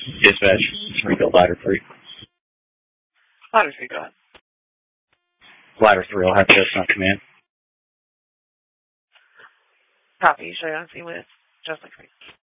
Dispatch, Springfield Ladder 3. Ladder 3, go ahead. Ladder 3, I'll have Justin on command. Copy. Show you on scene with Justin.